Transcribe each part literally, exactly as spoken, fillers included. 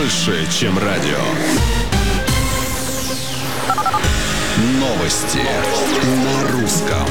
больше, чем радио. Новости на русском.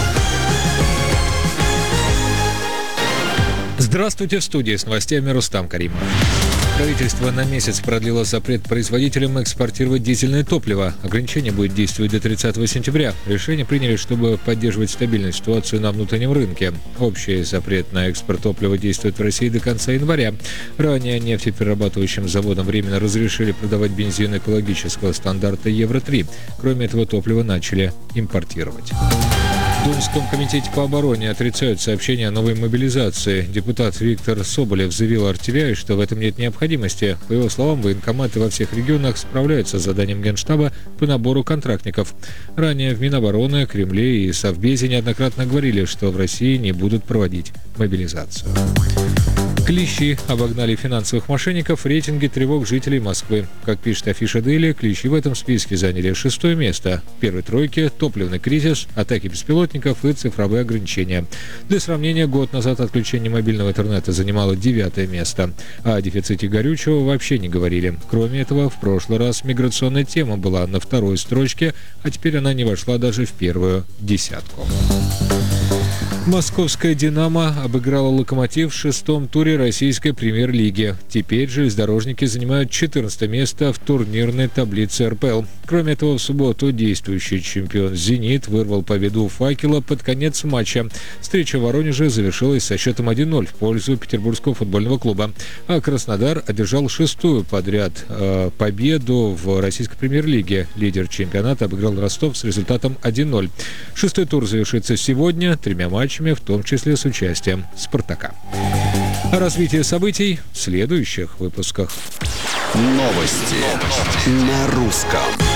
Здравствуйте, в студии с новостями Рустам Каримов. Правительство на месяц продлило запрет производителям экспортировать дизельное топливо. Ограничение будет действовать до тридцатого сентября. Решение приняли, чтобы поддерживать стабильную ситуацию на внутреннем рынке. Общий запрет на экспорт топлива действует в России до конца января. Ранее нефтеперерабатывающим заводам временно разрешили продавать бензин экологического стандарта Евро три. Кроме этого, топливо начали импортировать. В Думском комитете по обороне отрицают сообщение о новой мобилизации. Депутат Виктор Соболев заявил артиллерии, что в этом нет необходимости. По его словам, военкоматы во всех регионах справляются с заданием Генштаба по набору контрактников. Ранее в Минобороны, Кремле и Совбезе неоднократно говорили, что в России не будут проводить мобилизацию. Клещи обогнали финансовых мошенников в рейтинге тревог жителей Москвы. Как пишет афиша Daily, клещи в этом списке заняли шестое место. В первой тройке топливный кризис, атаки беспилотников и цифровые ограничения. Для сравнения, год назад отключение мобильного интернета занимало девятое место. А о дефиците горючего вообще не говорили. Кроме этого, в прошлый раз миграционная тема была на второй строчке, а теперь она не вошла даже в первую десятку. Московская «Динамо» обыграла «Локомотив» в шестом туре российской премьер-лиги. Теперь железнодорожники занимают четырнадцатое место в турнирной таблице эр пэ эл. Кроме этого, в субботу действующий чемпион «Зенит» вырвал победу у «Факела» под конец матча. Встреча в Воронеже завершилась со счетом один ноль в пользу Петербургского футбольного клуба. А Краснодар одержал шестую подряд э, победу в российской премьер-лиге. Лидер чемпионата обыграл Ростов с результатом один ноль. Шестой тур завершится сегодня тремя матчами, в том числе с участием «Спартака». О развитии событий в следующих выпусках. Новости на русском.